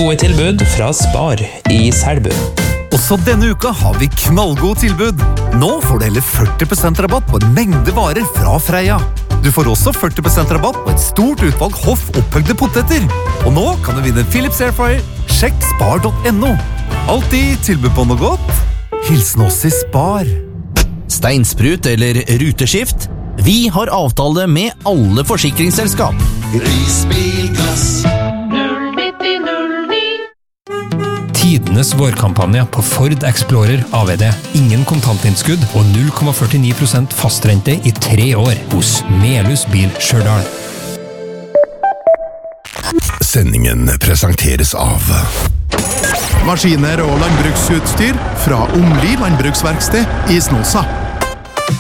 Gode tilbud fra Spar i Selbu. Også denne uka har vi knallgod tilbud. Nå får du heller 40% rabatt på en mengde varer fra Freia. Du får også 40% rabatt på et stort utvalg hoff opphøgde poteter. Og nå kan du vinne Philips Airfryer. Sjekk spar.no. Alltid tilbud på noe godt. Hilsen oss i Spar. Steinsprut eller ruteskift? Vi har avtale med alle forsikringsselskap. Risbilglass 09009. Tidenes vårkampanje på Ford Explorer AVD. Ingen kontantinnskudd og 0,49% fastrente i 3 år hos Melhus Bil Stjørdal. Sendingen presenteres av Maskiner og landbruksutstyr fra Omli landbruksverksted i Snåsa.